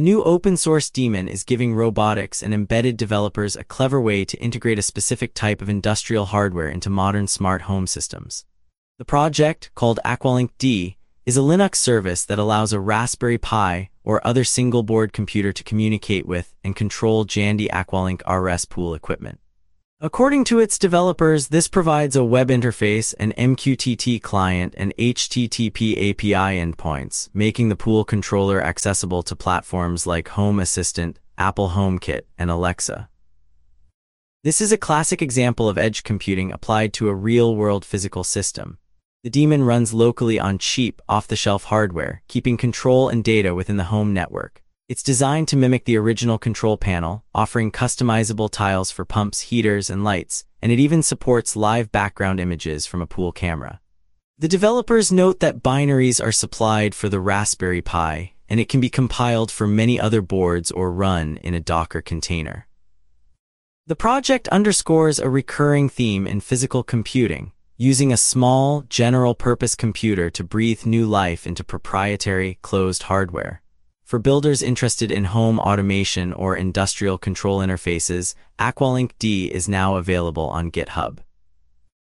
A new open-source daemon is giving robotics and embedded developers a clever way to integrate a specific type of industrial hardware into modern smart home systems. The project, called Aqualink-D, is a Linux service that allows a Raspberry Pi or other single-board computer to communicate with and control Jandy Aqualink RS pool equipment. According to its developers, this provides a web interface, an MQTT client, and HTTP API endpoints, making the pool controller accessible to platforms like Home Assistant, Apple HomeKit, and Alexa. This is a classic example of edge computing applied to a real-world physical system. The daemon runs locally on cheap, off-the-shelf hardware, keeping control and data within the home network. It's designed to mimic the original control panel, offering customizable tiles for pumps, heaters, and lights, and it even supports live background images from a pool camera. The developers note that binaries are supplied for the Raspberry Pi, and it can be compiled for many other boards or run in a Docker container. The project underscores a recurring theme in physical computing, using a small, general-purpose computer to breathe new life into proprietary, closed hardware. For builders interested in home automation or industrial control interfaces, Aqualink-D is now available on GitHub.